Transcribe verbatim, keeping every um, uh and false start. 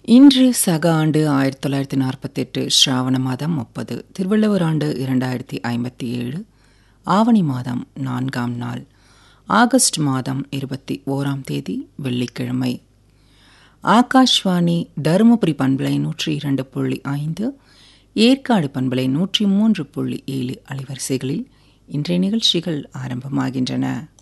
இன்று சக ஆண்டு ஆயிரத்தி தொள்ளாயிரத்தி நாற்பத்தி எட்டு ஸ்ராவண மாதம் முப்பது, திருவள்ளுவர் ஆண்டு இரண்டாயிரத்தி ஐம்பத்தி ஏழு, ஆவணி மாதம் நான்காம் நாள், ஆகஸ்ட் மாதம் இருபத்தி ஓராம் தேதி வெள்ளிக்கிழமை. ஆகாஷ்வாணி தருமபுரி பண்பலை நூற்றி இரண்டு புள்ளி ஐந்து, ஏற்காடு பண்பலை நூற்றி மூன்று புள்ளி ஏழு அலைவரிசைகளில் இன்றைய நிகழ்ச்சிகள் ஆரம்பமாகின்றன.